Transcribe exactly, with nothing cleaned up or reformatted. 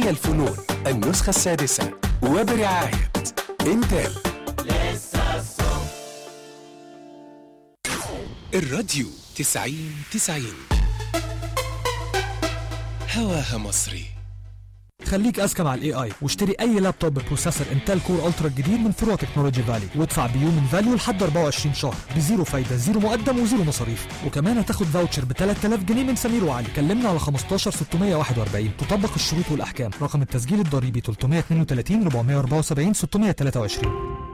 منتهى الفنون النسخة السادسة وبرعاية انتل. الراديو تسعين تسعين هواها مصري. خليك اذكى مع الاي اي واشتري اي لابتوب ببروسيسور انتل كور الترا الجديد من فروع تكنولوجي فالي، وادفع بيو من فاليو لحد أربعة وعشرين شهر بزيرو فايده، زيرو مقدم وزيرو مصاريف، وكمان هتاخد فاوتشر ب ثلاثة آلاف جنيه من سمير وعلي. كلمنا على خمستاشر ستمية وواحد وأربعين. تطبق الشروط والاحكام. رقم التسجيل الضريبي ثلاثمية واثنين وثلاثين أربعمية وأربعة وسبعين ستمية وتلاتة وعشرين.